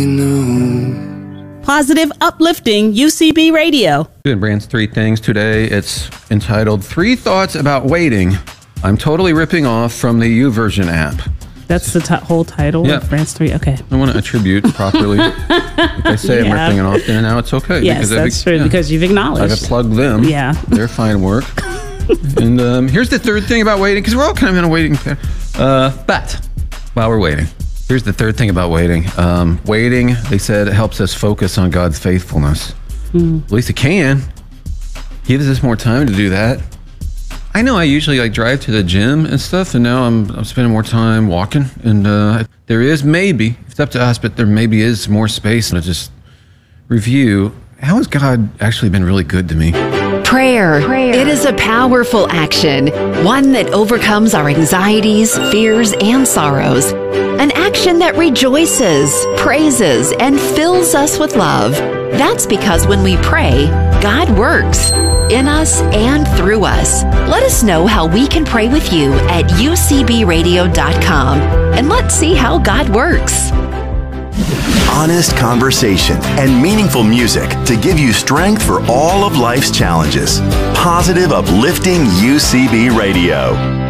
Positive, uplifting UCB Radio. Doing Brand's 3 Things today. It's entitled 3 Thoughts About Waiting. I'm totally ripping off from the YouVersion app. That's the whole title of Brand's 3? Okay. I want to attribute properly. If I say I'm ripping it off, then now it's okay. Yes, that's true, because you've acknowledged. I've plugged them. Yeah. Their fine work. And here's the 3rd thing about waiting, because we're all kind of in a waiting period. But while we're waiting, here's the 3rd thing about waiting. Waiting, they said, helps us focus on God's faithfulness. At least it can. Gives us more time to do that. I know I usually drive to the gym and stuff, and now I'm spending more time walking. And there is maybe, it's up to us, but there maybe is more space to just review. How has God actually been really good to me? Prayer. It is a powerful action, one that overcomes our anxieties, fears, and sorrows. An action that rejoices, praises, and fills us with love. That's because when we pray, God works in us and through us. Let us know how we can pray with you at ucbradio.com, and let's see how God works. Honest conversation and meaningful music to give you strength for all of life's challenges. Positive, uplifting UCB Radio.